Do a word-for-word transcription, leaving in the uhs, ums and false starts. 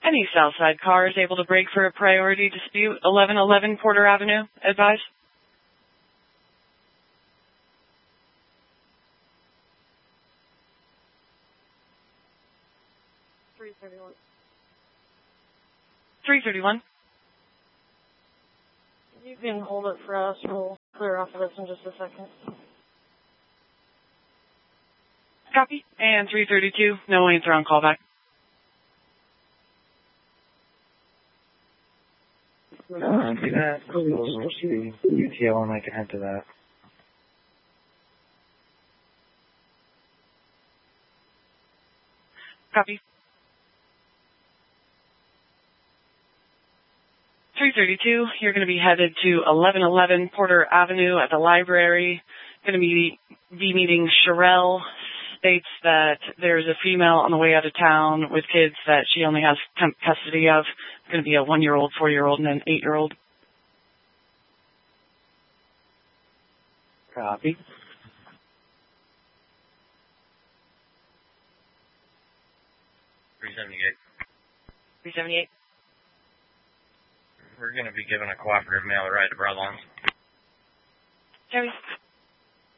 Any Southside car is able to brake for a priority dispute. eleven eleven Porter Avenue. Advise. three thirty-one. three thirty-one. You can hold it for us. We'll clear off of this in just a second. Copy. And three thirty-two. No answer on callback. Uh, do that. We'll see the U T L and I can head to that. Copy. three thirty-two, you're going to be headed to eleven eleven Porter Avenue at the library. Going to be, be meeting Sherelle. States that there's a female on the way out of town with kids that she only has custody of. It's going to be a one-year-old, four-year-old, and an eight-year-old. Copy. three seventy-eight. three seventy-eight. We're going to be giving a cooperative male a ride to Broadlands. Terry.